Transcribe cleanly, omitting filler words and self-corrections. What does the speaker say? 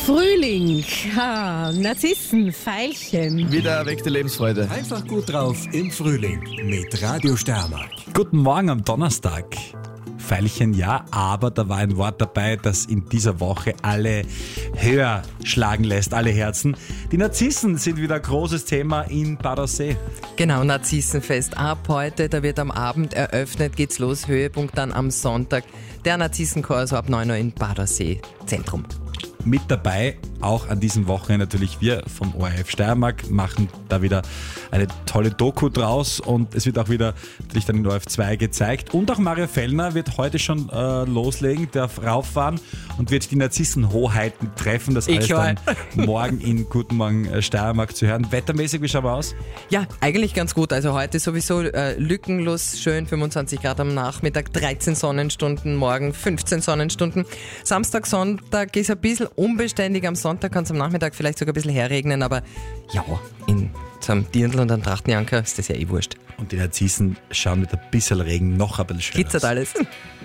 Frühling, Narzissen, Veilchen. Wieder erweckte Lebensfreude. Einfach gut drauf im Frühling mit Radio Steiermark. Guten Morgen am Donnerstag. Veilchen ja, aber da war ein Wort dabei, das in dieser Woche alle höher schlagen lässt, alle Herzen. Die Narzissen sind wieder ein großes Thema in Bad Aussee. Genau, Narzissenfest ab heute, da wird am Abend eröffnet, geht's los, Höhepunkt dann am Sonntag. Der Narzissenchor, also ab 9 Uhr in Bad Aussee Zentrum. Mit dabei, auch an diesem Wochenende natürlich wir vom ORF Steiermark, machen da wieder eine tolle Doku draus und es wird auch wieder natürlich dann in ORF 2 gezeigt. Und auch Mario Fellner wird heute schon loslegen, darf rauffahren und wird die Narzissenhoheiten treffen. Das alles dann morgen in Guten Morgen Steiermark zu hören. Wettermäßig, wie schauen wir aus? Ja, eigentlich ganz gut. Also heute sowieso lückenlos schön, 25 Grad am Nachmittag, 13 Sonnenstunden, morgen 15 Sonnenstunden. Samstag, Sonntag ist ein bisschen unbeständig, am Sonntag kann es am Nachmittag vielleicht sogar ein bisschen herregnen, aber ja, in so einem Dirndl und einem Trachtenjanker ist das ja eh wurscht. Und die Narzissen schauen mit ein bisschen Regen noch ein bisschen schöner aus. Glitzert alles.